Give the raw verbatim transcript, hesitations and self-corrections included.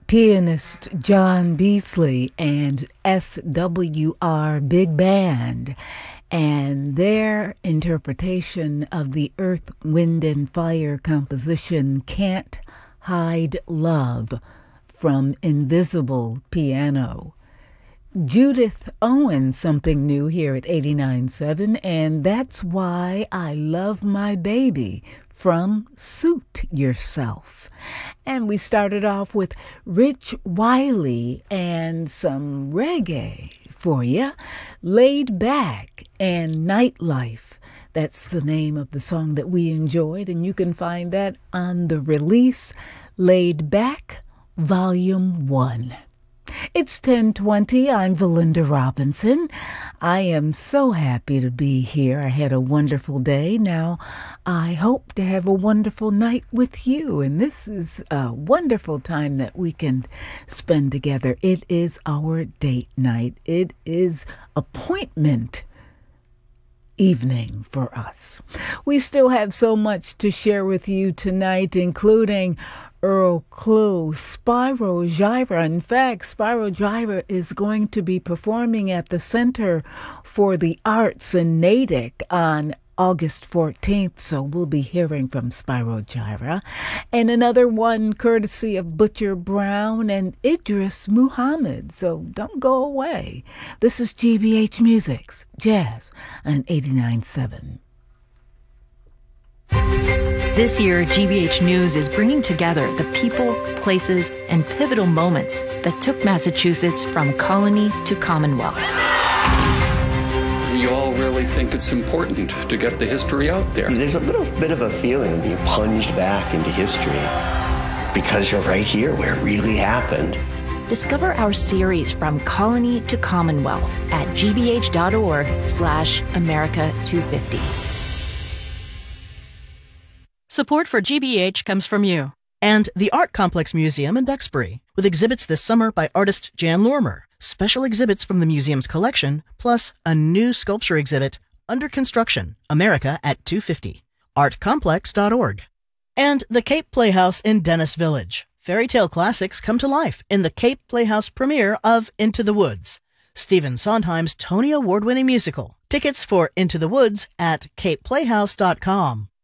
Pianist John Beasley and S W R Big Band and their interpretation of the Earth, Wind and Fire composition Can't Hide Love from Invisible Piano. Judith Owen, something new here at eighty-nine point seven, and That's Why I Love My Baby from Suit Yourself. And we started off with Rich Wiley and some reggae for you, Laid Back and Nightlife. That's the name of the song that we enjoyed, and you can find that on the release Laid Back Volume one. It's ten twenty. I'm Valinda Robinson. I am so happy to be here. I had a wonderful day. Now, I hope to have a wonderful night with you. And this is a wonderful time that we can spend together. It is our date night. It is appointment evening for us. We still have so much to share with you tonight, including Earl Klugh, Spyro Gyra. In fact, Spyro Gyra is going to be performing at the Center for the Arts in Natick on August fourteenth, so we'll be hearing from Spyro Gyra. And another one courtesy of Butcher Brown and Idris Muhammad, so don't go away. This is G B H Music's Jazz on eighty-nine point seven. This year, G B H News is bringing together the people, places, and pivotal moments that took Massachusetts from colony to Commonwealth. You all really think it's important to get the history out there. There's a little bit of a feeling of being plunged back into history because you're right here where it really happened. Discover our series From Colony to Commonwealth at gbh.org slash America 250. Support for G B H comes from you. And the Art Complex Museum in Duxbury, with exhibits this summer by artist Jan Lormer, special exhibits from the museum's collection, plus a new sculpture exhibit, Under Construction, America at two fifty. art complex dot org. And the Cape Playhouse in Dennis Village. Fairy tale classics come to life in the Cape Playhouse premiere of Into the Woods, Stephen Sondheim's Tony Award-winning musical. Tickets for Into the Woods at cape playhouse dot com.